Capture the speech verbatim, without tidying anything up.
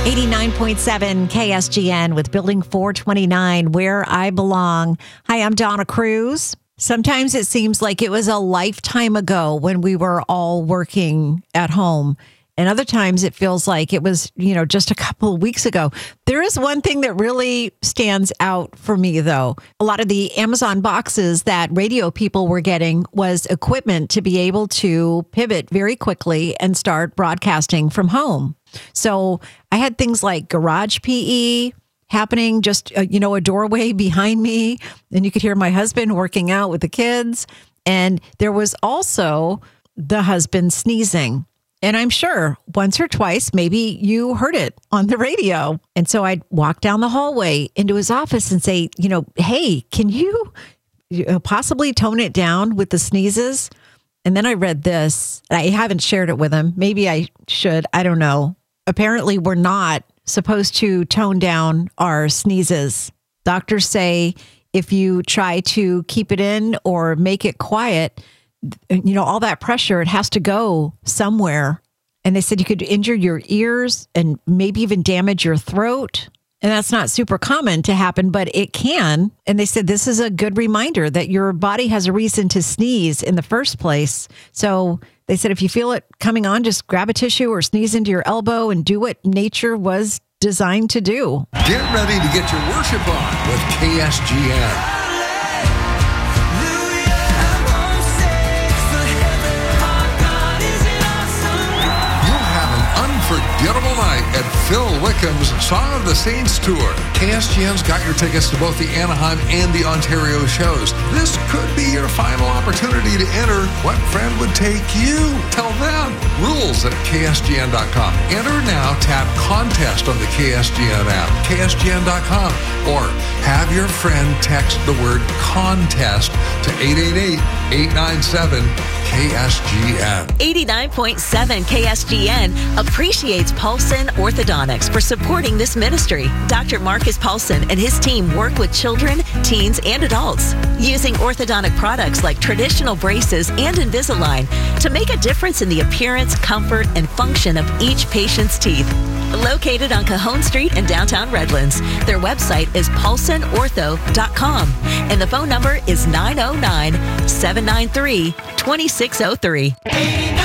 eighty-nine point seven K S G N with Building four twenty-nine, Where I Belong. Hi, I'm Donna Cruz. Sometimes it seems like it was a lifetime ago when we were all working at home. And other times it feels like it was, you know, just a couple of weeks ago. There is one thing that really stands out for me, though. A lot of the Amazon boxes that radio people were getting was equipment to be able to pivot very quickly and start broadcasting from home. So I had things like Garage P E happening just, uh, you know, a doorway behind me. And you could hear my husband working out with the kids. And there was also the husband sneezing. And I'm sure once or twice, maybe you heard it on the radio. And so I'd walk down the hallway into his office and say, you know, hey, can you possibly tone it down with the sneezes? And then I read this. I haven't shared it with him. Maybe I should. I don't know. Apparently, we're not supposed to tone down our sneezes. Doctors say if you try to keep it in or make it quiet, you know, all that pressure, it has to go somewhere. And they said you could injure your ears and maybe even damage your throat. And that's not super common to happen, but it can. And they said this is a good reminder that your body has a reason to sneeze in the first place. So they said if you feel it coming on, just grab a tissue or sneeze into your elbow and do what nature was designed to do. Get ready to get your worship on with K S G N. Unforgettable night at Phil Wickham's Song of the Saints Tour. K S G N's got your tickets to both the Anaheim and the Ontario shows. This could be your final opportunity to enter. What friend would take you? Tell them. Rules at K S G N dot com. Enter now. Tap contest on the K S G N app, K S G N dot com, or have your friend text the word contest to eight eight eight, eight nine seven, K S G N. eighty-nine point seven K S G N appreciates Paulson Orthodontics for supporting this ministry. Doctor Marcus Paulson and his team work with children, teens, and adults using orthodontic products like traditional braces and Invisalign to make a difference in the appearance, comfort, and function of each patient's teeth. Located on Cajon Street in downtown Redlands, their website is paulson ortho dot com and the phone number is nine oh nine, seven nine three, two six oh three.